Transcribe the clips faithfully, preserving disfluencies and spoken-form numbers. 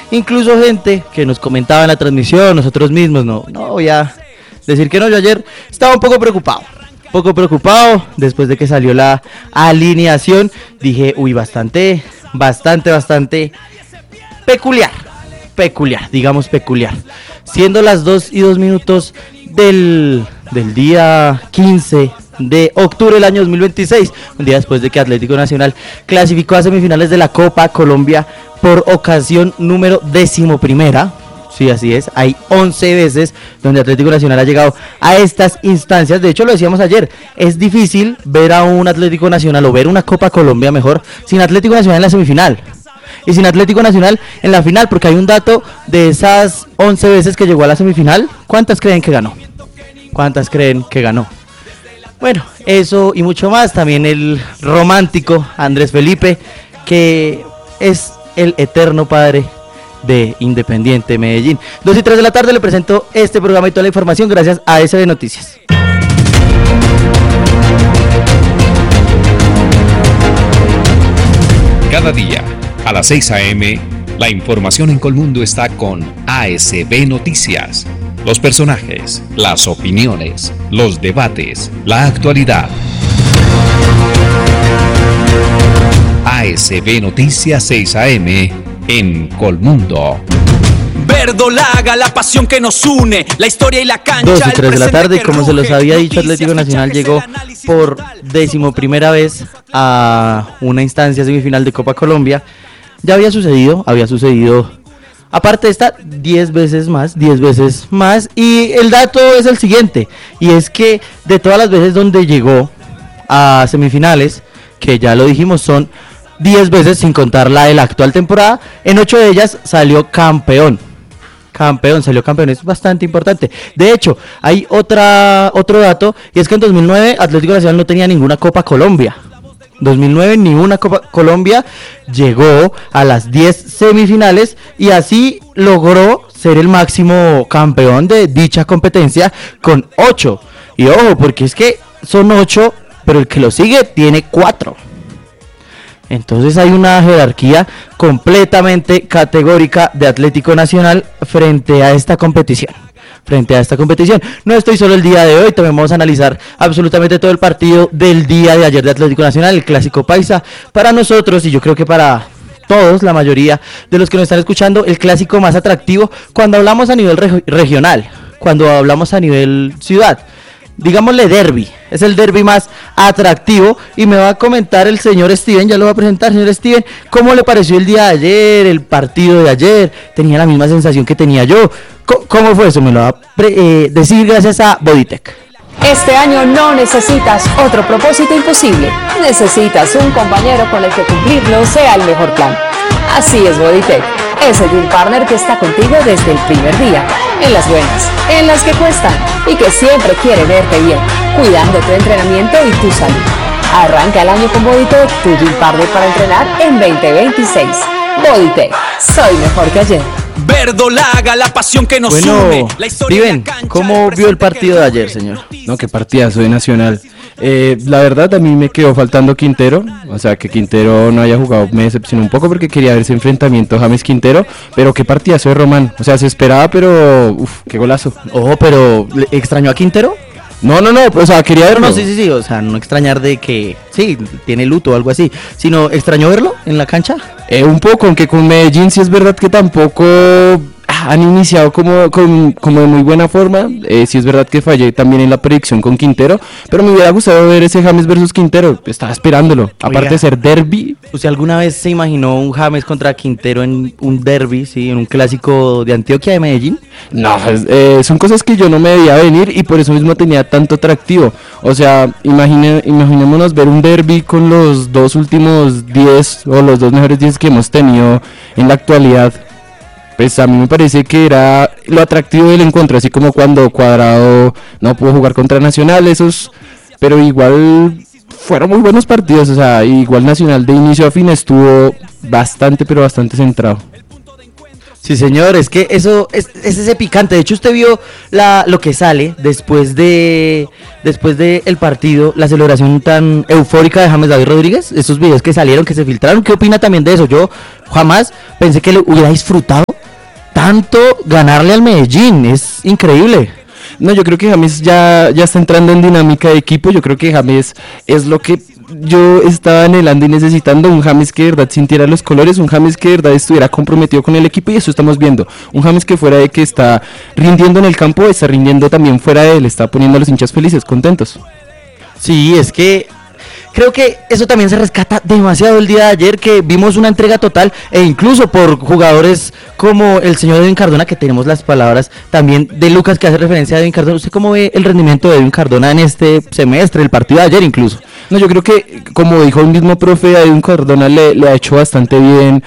incluso gente que nos comentaba en la transmisión, nosotros mismos, no, no voy a decir que no, yo ayer estaba un poco preocupado, un poco preocupado, después de que salió la alineación, dije, uy, bastante, bastante, bastante peculiar, peculiar, digamos peculiar, siendo las dos y dos minutos del, del día quince de octubre del año dos mil veintiséis, un día después de que Atlético Nacional clasificó a semifinales de la Copa Colombia por ocasión número décimo primera. Sí, así es, hay once veces donde Atlético Nacional ha llegado a estas instancias. De hecho, lo decíamos ayer, es difícil ver a un Atlético Nacional o ver una Copa Colombia mejor sin Atlético Nacional en la semifinal y sin Atlético Nacional en la final, porque hay un dato de esas once veces que llegó a la semifinal. ¿Cuántas creen que ganó? ¿Cuántas creen que ganó? Bueno, eso y mucho más, también el romántico Andrés Felipe, que es el eterno padre de Independiente Medellín. dos y tres de la tarde le presento este programa y toda la información gracias a S B Noticias. Cada día, a las seis a eme, la información en Colmundo está con A S B Noticias. Los personajes, las opiniones, los debates, la actualidad. A S B Noticias seis a eme en Colmundo. Verdolaga, la pasión que nos une, la historia y la cancha. dos y tres de la tarde, como se los había dicho, Atlético Nacional llegó por décimo primera vez a una instancia semifinal de Copa Colombia. Ya había sucedido, había sucedido, aparte de esta, diez veces más, diez veces más, y el dato es el siguiente, y es que de todas las veces donde llegó a semifinales, que ya lo dijimos, son diez veces sin contar la de la actual temporada, en ocho de ellas salió campeón. Campeón, salió campeón, es bastante importante. De hecho, hay otra otro dato, y es que en dos mil nueve Atlético Nacional no tenía ninguna Copa Colombia. dos mil nueve ni una Copa Colombia, llegó a las diez semifinales y así logró ser el máximo campeón de dicha competencia con ocho. Y ojo, porque es que son ocho, pero el que lo sigue tiene cuatro. Entonces hay una jerarquía completamente categórica de Atlético Nacional frente a esta competición. Frente a esta competición. No estoy solo el día de hoy, también vamos a analizar absolutamente todo el partido del día de ayer de Atlético Nacional, el Clásico Paisa. Para nosotros, y yo creo que para todos, la mayoría de los que nos están escuchando, el clásico más atractivo cuando hablamos a nivel reg- regional, cuando hablamos a nivel ciudad. Digámosle derbi, es el derbi más atractivo y me va a comentar el señor Steven, ya lo va a presentar, señor Steven, ¿cómo le pareció el día de ayer, el partido de ayer? ¿Tenía la misma sensación que tenía yo? ¿Cómo, cómo fue eso? Me lo va a pre- eh, decir gracias a Bodytech. Este año no necesitas otro propósito imposible, necesitas un compañero con el que cumplirlo sea el mejor plan. Así es Bodytech, ese deal partner que está contigo desde el primer día, en las buenas, en las que cuestan y que siempre quiere verte bien, cuidando tu entrenamiento y tu salud. Arranca el año con Bodytech, tu deal partner para entrenar en veinte veintiséis. Bodytech, soy mejor que ayer. Verdolaga, la pasión que nos bueno, une, la historia Steven, y la cancha. ¿cómo vio el partido de ayer, señor? No, qué partidazo de Nacional. Eh, la verdad a mí me quedó faltando Quintero, o sea que Quintero no haya jugado me decepcionó un poco porque quería ver ese enfrentamiento James Quintero, pero qué partidazo de Román, o sea se esperaba pero uff, qué golazo. Ojo, pero ¿le extrañó a Quintero? No, no, no, o sea quería verlo. No, sí, sí, sí, o sea, no extrañar de que, sí, tiene luto o algo así, sino extrañó verlo en la cancha. Eh, un poco, aunque con Medellín sí es verdad que tampoco ah, han iniciado como, como, como de muy buena forma. Eh, sí es verdad que fallé también en la predicción con Quintero, pero me hubiera gustado ver ese James versus Quintero, estaba esperándolo. Aparte Oiga, de ser derbi. ¿usted alguna vez se imaginó un James contra Quintero en un derbi, sí, en un clásico de Antioquia de Medellín? No, eh, son cosas que yo no me veía venir y por eso mismo tenía tanto atractivo. O sea, imagine, imaginémonos ver un derbi con los dos últimos diez o los dos mejores diez que hemos tenido en la actualidad. Pues a mí me parece que era lo atractivo del encuentro, así como cuando Cuadrado no pudo jugar contra Nacional, esos, pero igual fueron muy buenos partidos, o sea, igual Nacional de inicio a fin estuvo bastante, pero bastante centrado. Sí, señor, es que eso es, es ese picante. De hecho, usted vio la, lo que sale después de después de el partido, la celebración tan eufórica de James David Rodríguez, esos videos que salieron, que se filtraron. ¿Qué opina también de eso? Yo jamás pensé que lo hubiera disfrutado tanto ganarle al Medellín, es increíble. No, yo creo que James ya, ya está entrando en dinámica de equipo. Yo creo que James es lo que yo estaba anhelando y necesitando, un James que de verdad sintiera los colores, un James que de verdad estuviera comprometido con el equipo, y eso estamos viendo. Un James que fuera de que está rindiendo en el campo, está rindiendo también fuera de él, está poniendo a los hinchas felices, contentos. Sí, es que creo que eso también se rescata demasiado el día de ayer, que vimos una entrega total, e incluso por jugadores como el señor Edwin Cardona, que tenemos las palabras también de Lucas, que hace referencia a Edwin Cardona. ¿Usted cómo ve el rendimiento de Edwin Cardona en este semestre, el partido de ayer incluso? No, yo creo que, como dijo el mismo profe, a Edwin Cardona le, le ha hecho bastante bien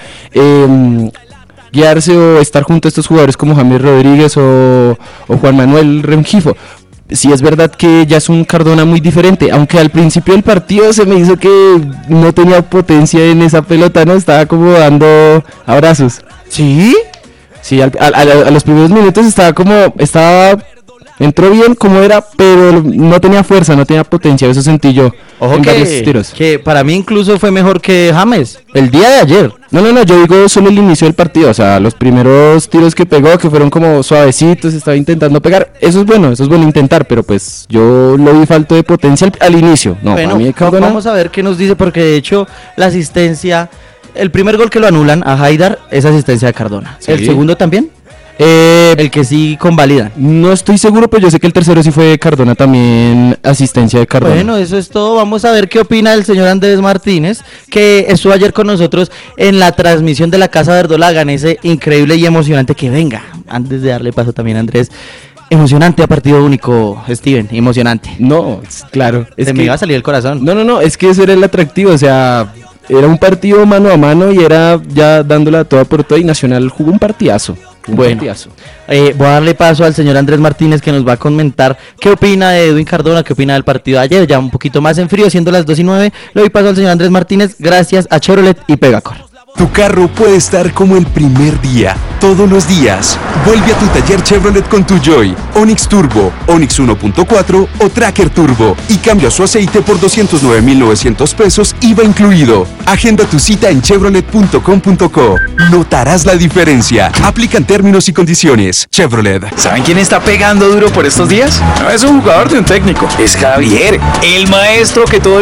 eh, guiarse o estar junto a estos jugadores como James Rodríguez o, o Juan Manuel Rengifo. Sí, es verdad que ya es un Cardona muy diferente, aunque al principio del partido se me hizo que no tenía potencia en esa pelota, ¿no? Estaba como dando abrazos. ¿Sí? Sí, al, a, a, a los primeros minutos estaba como, estaba, entró bien como era, pero no tenía fuerza, no tenía potencia, eso sentí yo. Ojo en que, varios tiros. que para mí incluso fue mejor que James, el día de ayer. No, no, no, yo digo solo el inicio del partido, o sea, los primeros tiros que pegó, que fueron como suavecitos, estaba intentando pegar, eso es bueno, eso es bueno intentar, pero pues yo lo vi falto de potencia al, al inicio. No, bueno, para mí Cardona... vamos a ver qué nos dice, porque de hecho la asistencia, el primer gol que lo anulan a Haidar es asistencia de Cardona. Sí. ¿El segundo también? Eh, El que sí convalidan. no estoy seguro, pero yo sé que el tercero sí fue Cardona, también asistencia de Cardona. Bueno, eso es todo. Vamos a ver qué opina el señor Andrés Martínez, que estuvo ayer con nosotros en la transmisión de la Casa Verdolaga, en ese increíble y emocionante, que venga, antes de darle paso también a Andrés, emocionante a partido único, Steven, emocionante. No, es- claro. Es Se que, me iba a salir el corazón. No, no, no, es que eso era el atractivo, o sea, era un partido mano a mano y era ya dándola toda por toda, y Nacional jugó un partidazo. Un Bueno. partidazo. Eh, voy a darle paso al señor Andrés Martínez, que nos va a comentar qué opina de Edwin Cardona, qué opina del partido de ayer, ya un poquito más en frío, siendo las dos y nueve. Le doy paso al señor Andrés Martínez, gracias a Chevrolet y Pegacor. Tu carro puede estar como el primer día, todos los días. Vuelve a tu taller Chevrolet con tu Joy, Onix Turbo, Onix uno punto cuatro o Tracker Turbo y cambia su aceite por doscientos nueve mil novecientos pesos, I V A incluido. Agenda tu cita en chevrolet punto com punto co. Notarás la diferencia. Aplican términos y condiciones. Chevrolet. ¿Saben quién está pegando duro por estos días? No es un jugador de un técnico, es Javier, el maestro que todo